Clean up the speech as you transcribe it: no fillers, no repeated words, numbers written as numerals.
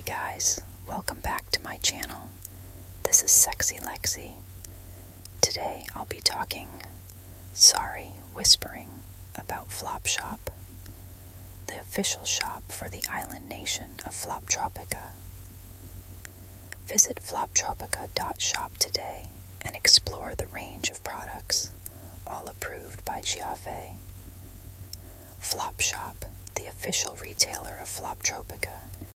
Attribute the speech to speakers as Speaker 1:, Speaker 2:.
Speaker 1: Hey guys, welcome back to my channel. This is Sexy Lexi. Today I'll be whispering about Flopshop, the official shop for the island nation of Floptropica. Visit floptropica.shop today and explore the range of products, all approved by Giave. Flopshop, the official retailer of Floptropica,